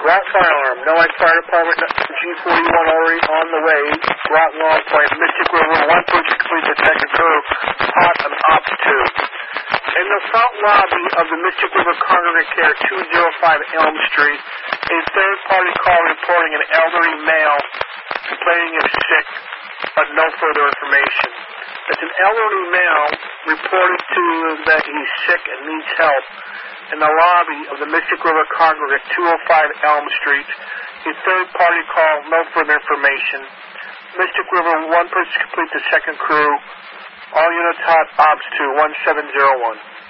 Groton Fire Alarm. Noise Fire Department, G41 already on the way. Groton Long Point, Mystic River, 1 person complete the second crew. Hot and Ops 2. In the front lobby of the Mystic River Congregate Care, 205 Elm Street, a third-party call reporting an elderly male complaining of sick, but no further information. It's an elderly male reported to that he's sick and needs help in the lobby of the Mystic River Congregate, 205 Elm Street. A third-party call, no further information. Mystic River, 1 person complete the second crew. All units hot, Ops 2, 1701.